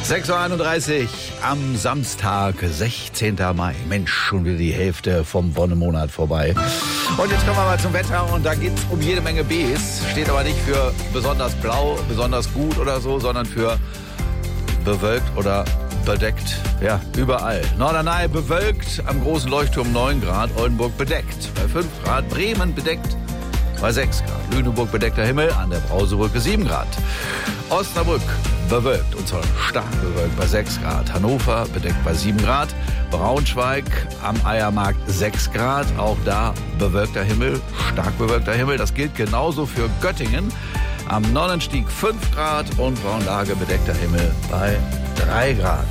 6.31 Uhr am Samstag, 16. Mai. Mensch, schon wieder die Hälfte vom Wonnemonat vorbei. Und jetzt kommen wir mal zum Wetter und da geht es um jede Menge Bs. Steht aber nicht für besonders blau, besonders gut oder so, sondern für bewölkt oder bedeckt. Ja, überall. Norderney bewölkt, am großen Leuchtturm 9 Grad, Oldenburg bedeckt. Bei 5 Grad, Bremen bedeckt. Bei 6 Grad. Lüneburg bedeckter Himmel, an der Brausebrücke 7 Grad. Osnabrück bewölkt, und zwar stark bewölkt bei 6 Grad. Hannover bedeckt bei 7 Grad. Braunschweig am Eiermarkt 6 Grad. Auch da bewölkter Himmel, stark bewölkter Himmel. Das gilt genauso für Göttingen. Am Nonnenstieg 5 Grad und Braunlage bedeckter Himmel bei 3 Grad.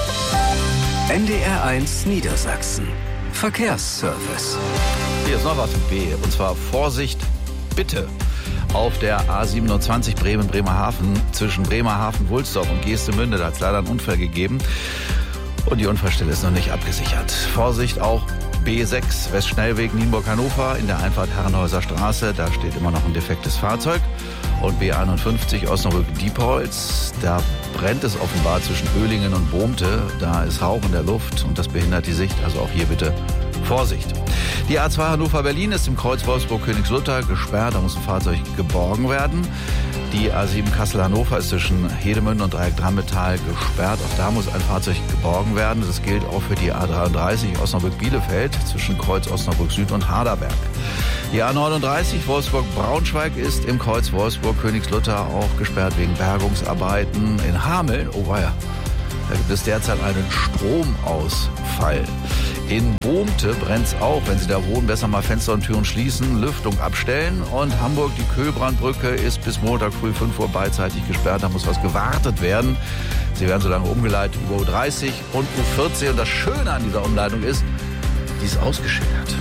NDR1 Niedersachsen. Verkehrsservice. Hier ist noch was mit B, und zwar Vorsicht, bitte. Auf der A27 Bremen-Bremerhaven zwischen Bremerhaven-Wulsdorf und Geestemünde, da hat es leider einen Unfall gegeben. Und die Unfallstelle ist noch nicht abgesichert. Vorsicht auch B6 Westschnellweg Nienburg-Hannover in der Einfahrt Herrenhäuser Straße. Da steht immer noch ein defektes Fahrzeug. Und B51 Osnabrück-Diepholz. Da brennt es offenbar zwischen Oehlingen und Bohmte. Da ist Rauch in der Luft und das behindert die Sicht. Also auch hier bitte Vorsicht. Die A2 Hannover-Berlin ist im Kreuz Wolfsburg-Königslutter gesperrt. Da muss ein Fahrzeug geborgen werden. Die A7 Kassel-Hannover ist zwischen Hedemünde und Dreieck Drammetal gesperrt. Auch da muss ein Fahrzeug geborgen werden. Das gilt auch für die A33 Osnabrück-Bielefeld zwischen Kreuz Osnabrück-Süd und Harderberg. Die A39 Wolfsburg-Braunschweig ist im Kreuz Wolfsburg-Königslutter auch gesperrt wegen Bergungsarbeiten. In Hameln, oh weia, da gibt es derzeit einen Stromausfall. In Bohmte brennt es auch. Wenn Sie da wohnen, besser mal Fenster und Türen schließen, Lüftung abstellen. Und Hamburg, die Köhlbrandbrücke, ist bis Montag früh 5 Uhr beidseitig gesperrt. Da muss was gewartet werden. Sie werden so lange umgeleitet über U30 und U40. Und das Schöne an dieser Umleitung ist, die ist ausgeschildert.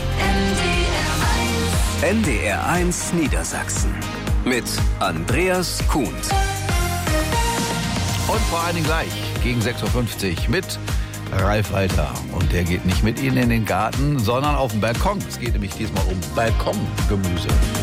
NDR1 Niedersachsen mit Andreas Kuhn. Und vor allen Dingen gleich gegen 6.50 Uhr mit Ralf Walter. Und der geht nicht mit Ihnen in den Garten, sondern auf den Balkon. Es geht nämlich diesmal um Balkongemüse.